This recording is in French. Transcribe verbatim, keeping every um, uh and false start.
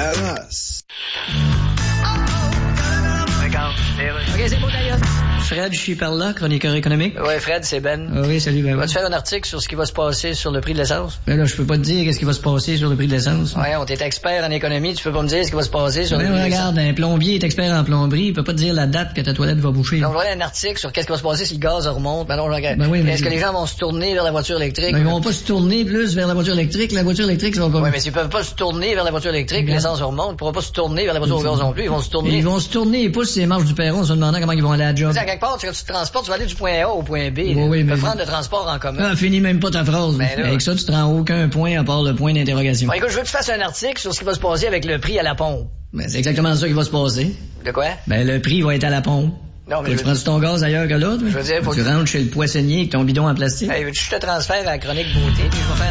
la race. OK, c'est bon, d'ailleurs. Fred, je suis par là, chroniqueur économique. Ouais, Fred, c'est Ben. Ah oui, salut, Ben. Vas-tu faire un article sur ce qui va se passer sur le prix de l'essence? Ben là, je peux pas te dire qu'est-ce qui va se passer sur le prix de l'essence. Ouais, on t'est expert en économie, tu peux pas me dire ce qui va se passer sur ben, le prix de l'essence. Regarde, un plombier est expert en plomberie, il peut pas te dire la date que ta toilette va boucher. Donc, voilà un article sur qu'est-ce qui va se passer si le gaz remonte. Ben non, regarde. Ben oui, mais Est-ce que les gens vont se tourner vers la voiture électrique? Ben, ils vont pas se tourner plus vers la voiture électrique. La voiture électrique, ça va comme... Ouais, mais s'ils peuvent pas se tourner vers la voiture électrique, ben, l'essence remonte, ils pourront pas se tourner vers la voiture au gaz non plus, ils vont se tourner. Ils vont se tourner, ils poussent ces marches du perron en se demandant comment ils vont aller à la job. Tu sais, à quelque part, quand tu te transportes, tu vas aller du point A au point B. Oui, là. oui, tu peux mais... prendre le transport en commun. Ah, finis même pas ta phrase. Ben là... Avec ça, tu te rends aucun point à part le point d'interrogation. Bon, écoute, je veux que tu fasses un article sur ce qui va se passer avec le prix à la pompe. Ben, c'est exactement ça qui va se passer. De quoi? Ben, le prix va être à la pompe. Non, mais tu je prends veux... ton gaz ailleurs que l'autre? Je veux dire, faut tu que... rentres chez le poissonnier avec ton bidon en plastique? Hey, veux-tu que je te transfère à la chronique beauté, puis je vais faire